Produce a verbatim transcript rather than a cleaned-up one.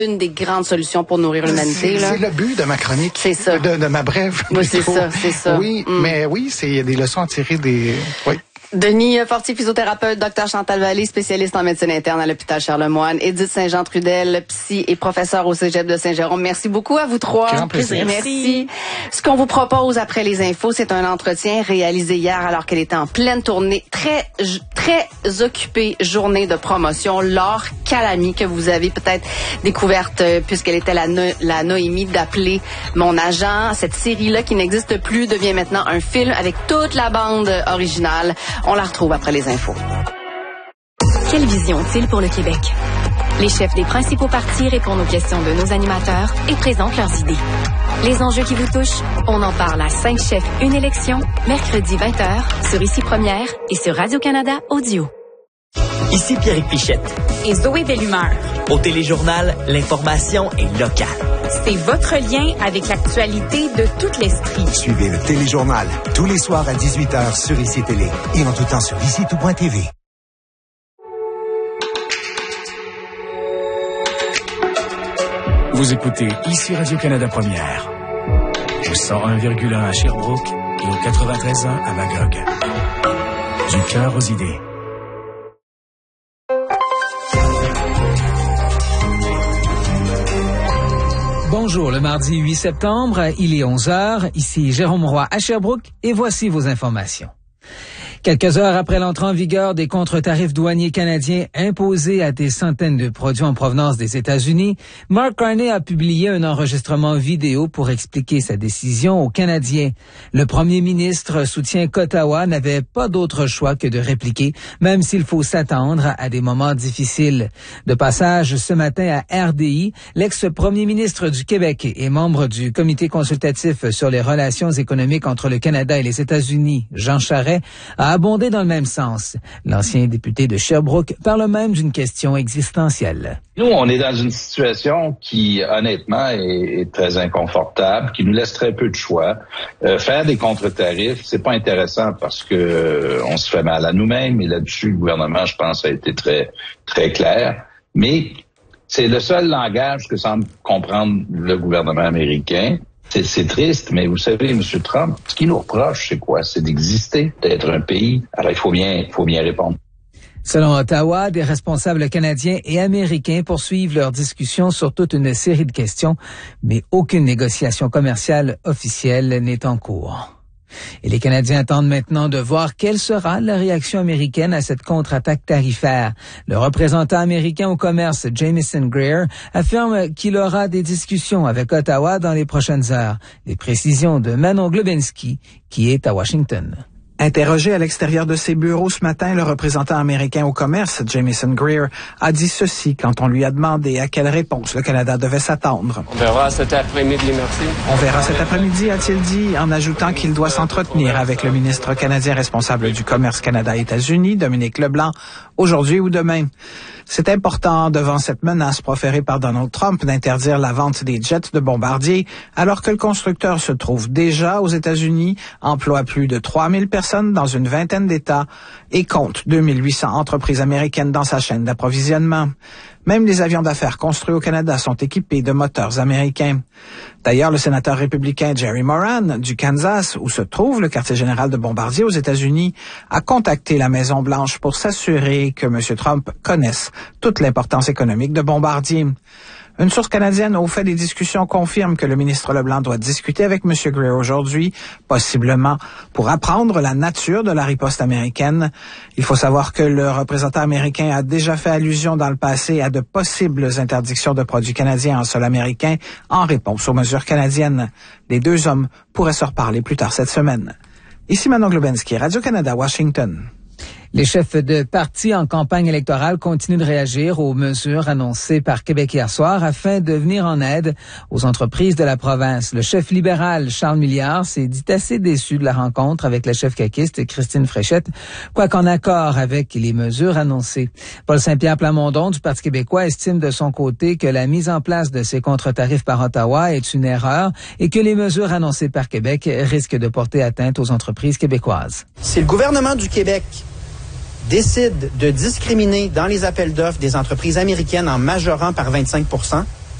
une des grandes solutions pour nourrir l'humanité. C'est, c'est le but de ma chronique. C'est ça. De, de ma brève. Oui, c'est ça, c'est ça. Oui, mm. mais oui, c'est, il y a des leçons à tirer des, oui. Denis Fortier, physiothérapeute, docteur Chantal Vallée, spécialiste en médecine interne à l'hôpital Charlemagne, Édith Saint-Jean-Trudel, psy et professeur au Cégep de Saint-Jérôme. Merci beaucoup à vous trois. Grand plaisir. Merci. Ce qu'on vous propose après les infos, c'est un entretien réalisé hier alors qu'elle était en pleine tournée, très très occupée journée de promotion. Laure Calamy, que vous avez peut-être découverte euh, puisqu'elle était la, no- la Noémie d'Appeler mon agent. Cette série-là qui n'existe plus devient maintenant un film avec toute la bande originale. On la retrouve après les infos. Quelle vision ont-ils pour le Québec? Les chefs des principaux partis répondent aux questions de nos animateurs et présentent leurs idées. Les enjeux qui vous touchent, on en parle à cinq chefs, une élection, mercredi vingt heures, sur Ici Première et sur Radio-Canada Audio. Ici Pierrick Pichette. Et Zoé Bellumeur. Au Téléjournal, l'information est locale. C'est votre lien avec l'actualité de toute l'Estrie. Suivez le Téléjournal tous les soirs à dix-huit heures sur Ici Télé et en tout temps sur ici tout point t v. Vous écoutez Ici Radio-Canada Première, au cent un virgule un à Sherbrooke et au quatre-vingt-treize point un à Magog. Du cœur aux idées. Bonjour, le mardi huit septembre, il est onze heures, ici Jérôme Roy à Sherbrooke et voici vos informations. Quelques heures après l'entrée en vigueur des contre-tarifs douaniers canadiens imposés à des centaines de produits en provenance des États-Unis, Mark Carney a publié un enregistrement vidéo pour expliquer sa décision aux Canadiens. Le premier ministre soutient qu'Ottawa n'avait pas d'autre choix que de répliquer, même s'il faut s'attendre à des moments difficiles. De passage ce matin à R D I, l'ex-premier ministre du Québec et membre du comité consultatif sur les relations économiques entre le Canada et les États-Unis, Jean Charest, a abondé dans le même sens. L'ancien député de Sherbrooke parle même d'une question existentielle. Nous, on est dans une situation qui, honnêtement, est, est très inconfortable, qui nous laisse très peu de choix. Euh, faire des contre-tarifs, c'est pas intéressant parce que euh, on se fait mal à nous-mêmes et là-dessus, le gouvernement, je pense, a été très, très clair. Mais c'est le seul langage que semble comprendre le gouvernement américain. C'est, c'est triste, mais vous savez, M. Trump, ce qu'il nous reproche, c'est quoi? C'est d'exister, d'être un pays. Alors, il faut bien, il faut bien répondre. Selon Ottawa, des responsables canadiens et américains poursuivent leurs discussions sur toute une série de questions, mais aucune négociation commerciale officielle n'est en cours. Et les Canadiens attendent maintenant de voir quelle sera la réaction américaine à cette contre-attaque tarifaire. Le représentant américain au commerce, Jamieson Greer, affirme qu'il aura des discussions avec Ottawa dans les prochaines heures. Des précisions de Manon Globinski, qui est à Washington. Interrogé à l'extérieur de ses bureaux ce matin, le représentant américain au commerce, Jamieson Greer, a dit ceci quand on lui a demandé à quelle réponse le Canada devait s'attendre. On verra cet après-midi, merci. On verra cet après-midi, a-t-il dit, en ajoutant qu'il doit s'entretenir avec le ministre canadien responsable du commerce Canada-États-Unis, Dominique Leblanc, aujourd'hui ou demain. C'est important devant cette menace proférée par Donald Trump d'interdire la vente des jets de bombardiers, alors que le constructeur se trouve déjà aux États-Unis, emploie plus de trois mille personnes dans une vingtaine d'États et compte deux mille huit cents entreprises américaines dans sa chaîne d'approvisionnement. Même les avions d'affaires construits au Canada sont équipés de moteurs américains. D'ailleurs, le sénateur républicain Jerry Moran, du Kansas, où se trouve le quartier général de Bombardier aux États-Unis, a contacté la Maison-Blanche pour s'assurer que M. Trump connaisse toute l'importance économique de Bombardier. Une source canadienne au fait des discussions confirme que le ministre Leblanc doit discuter avec M. Greer aujourd'hui, possiblement pour apprendre la nature de la riposte américaine. Il faut savoir que le représentant américain a déjà fait allusion dans le passé à de possibles interdictions de produits canadiens en sol américain en réponse aux mesures canadiennes. Les deux hommes pourraient se reparler plus tard cette semaine. Ici Manon Globinski, Radio-Canada, Washington. Les chefs de partis en campagne électorale continuent de réagir aux mesures annoncées par Québec hier soir afin de venir en aide aux entreprises de la province. Le chef libéral Charles Milliard s'est dit assez déçu de la rencontre avec la chef caquiste Christine Fréchette, quoiqu'en accord avec les mesures annoncées. Paul Saint-Pierre Plamondon du Parti québécois estime de son côté que la mise en place de ces contre-tarifs par Ottawa est une erreur et que les mesures annoncées par Québec risquent de porter atteinte aux entreprises québécoises. C'est le gouvernement du Québec décide de discriminer dans les appels d'offres des entreprises américaines en majorant par vingt-cinq pour cent,